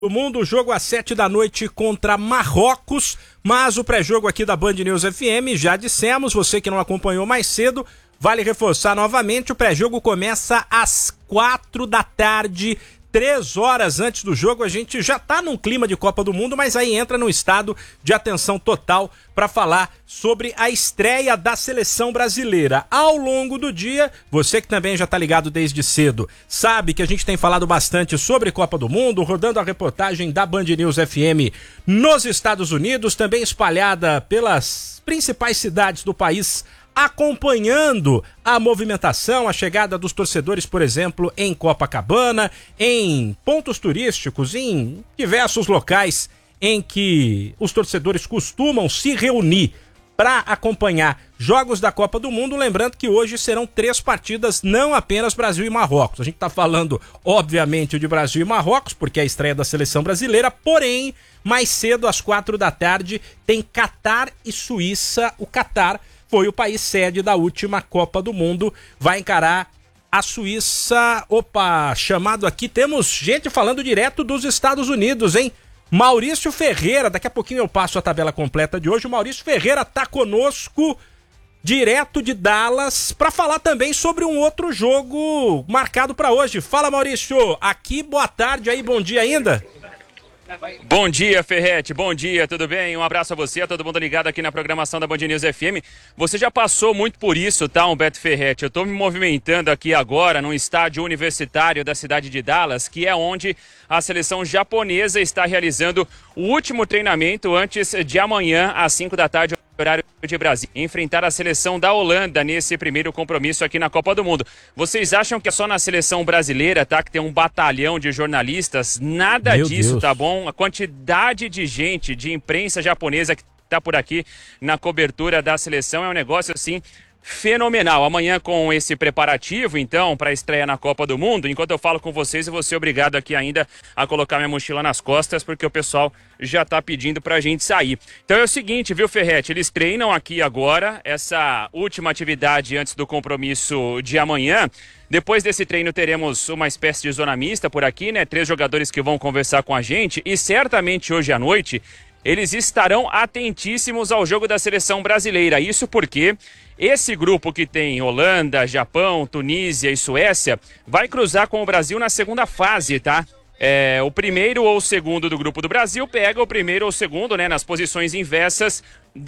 O mundo, jogo às 7 da noite contra Marrocos, mas o pré-jogo aqui da Band News FM, já dissemos, você que não acompanhou mais cedo, vale reforçar novamente, o pré-jogo começa às 4 da tarde, 3 horas antes do jogo. A gente já tá num clima de Copa do Mundo, mas aí entra num estado de atenção total para falar sobre a estreia da seleção brasileira. Ao longo do dia, você que também já tá ligado desde cedo, sabe que a gente tem falado bastante sobre Copa do Mundo, rodando a reportagem da Band News FM nos Estados Unidos, também espalhada pelas principais cidades do país, acompanhando a movimentação, a chegada dos torcedores, por exemplo, em Copacabana, em pontos turísticos, em diversos locais em que os torcedores costumam se reunir para acompanhar jogos da Copa do Mundo. Lembrando que hoje serão 3 partidas, não apenas Brasil e Marrocos. A gente está falando, obviamente, de Brasil e Marrocos, porque é a estreia da seleção brasileira, porém, mais cedo, às 4 da tarde, tem Catar e Suíça. O Catar foi o país sede da última Copa do Mundo, vai encarar a Suíça. Opa, chamado aqui, temos gente falando direto dos Estados Unidos, hein? Maurício Ferreira, daqui a pouquinho eu passo a tabela completa de hoje. O Maurício Ferreira tá conosco, direto de Dallas, para falar também sobre um outro jogo marcado para hoje. Fala, Maurício, aqui, boa tarde, aí, bom dia ainda? Bom dia, Ferretti, bom dia, tudo bem? Um abraço a você, a todo mundo ligado aqui na programação da Band News FM. Você já passou muito por isso, tá, Humberto Ferretti? Eu tô me movimentando aqui agora no estádio universitário da cidade de Dallas, que é onde a seleção japonesa está realizando o último treinamento antes de amanhã, às 5 da tarde, horário de Brasília, enfrentar a seleção da Holanda nesse primeiro compromisso aqui na Copa do Mundo. Vocês acham que é só na seleção brasileira, tá? Que tem um batalhão de jornalistas? Nada disso, tá bom? A quantidade de gente, de imprensa japonesa que tá por aqui na cobertura da seleção é um negócio assim fenomenal. Amanhã com esse preparativo, então, para a estreia na Copa do Mundo, enquanto eu falo com vocês, eu vou ser obrigado aqui ainda a colocar minha mochila nas costas, porque o pessoal já tá pedindo pra gente sair. Então é o seguinte, viu, Ferretti? Eles treinam aqui agora, essa última atividade antes do compromisso de amanhã. Depois desse treino teremos uma espécie de zona mista por aqui, né? 3 jogadores que vão conversar com a gente e certamente hoje à noite eles estarão atentíssimos ao jogo da seleção brasileira. Isso porque esse grupo que tem Holanda, Japão, Tunísia e Suécia vai cruzar com o Brasil na segunda fase, tá? O primeiro ou o segundo do grupo do Brasil pega o primeiro ou o segundo, né, nas posições inversas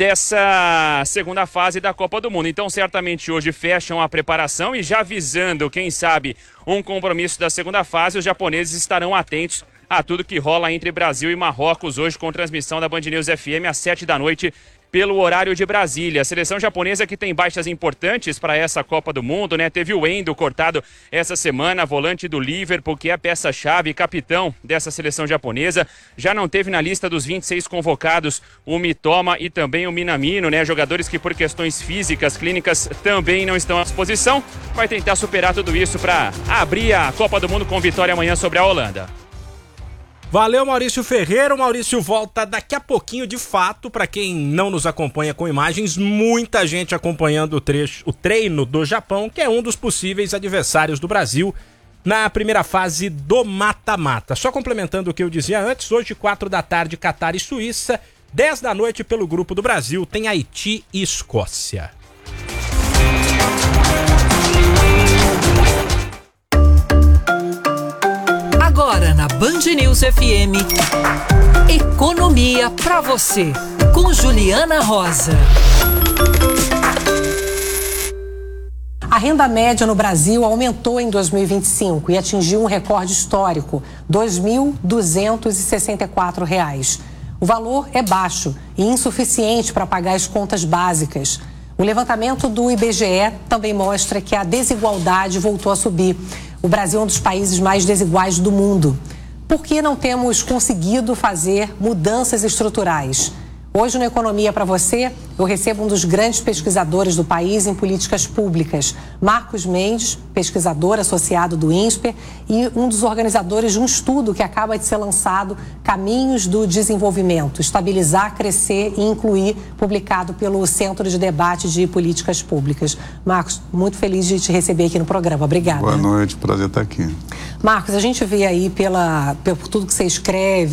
dessa segunda fase da Copa do Mundo. Então, certamente hoje fecham a preparação e já visando, quem sabe, um compromisso da segunda fase, os japoneses estarão atentos a tudo que rola entre Brasil e Marrocos hoje com transmissão da Band News FM às 7 da noite pelo horário de Brasília. A seleção japonesa que tem baixas importantes para essa Copa do Mundo, né? Teve o Endo cortado essa semana, volante do Liverpool, que é peça-chave, capitão dessa seleção japonesa. Já não teve na lista dos 26 convocados o Mitoma e também o Minamino, né? Jogadores que por questões físicas, clínicas, também não estão à disposição. Vai tentar superar tudo isso para abrir a Copa do Mundo com vitória amanhã sobre a Holanda. Valeu, Maurício Ferreira. O Maurício volta daqui a pouquinho, de fato, para quem não nos acompanha com imagens, muita gente acompanhando o treino do Japão, que é um dos possíveis adversários do Brasil na primeira fase do mata-mata. Só complementando o que eu dizia antes, hoje 4 da tarde, Catar e Suíça, 10 da noite pelo grupo do Brasil, tem Haiti e Escócia. Agora na Band News FM, Economia pra você, com Juliana Rosa. A renda média no Brasil aumentou em 2025 e atingiu um recorde histórico, R$ 2.264. O valor é baixo e insuficiente para pagar as contas básicas. O levantamento do IBGE também mostra que a desigualdade voltou a subir. O Brasil é um dos países mais desiguais do mundo. Por que não temos conseguido fazer mudanças estruturais? Hoje, no Economia para Você, eu recebo um dos grandes pesquisadores do país em políticas públicas, Marcos Mendes, pesquisador associado do INSPER e um dos organizadores de um estudo que acaba de ser lançado, Caminhos do Desenvolvimento, Estabilizar, Crescer e Incluir, publicado pelo Centro de Debate de Políticas Públicas. Marcos, muito feliz de te receber aqui no programa. Obrigada. Boa noite, prazer estar aqui. Marcos, a gente vê aí por tudo que você escreve,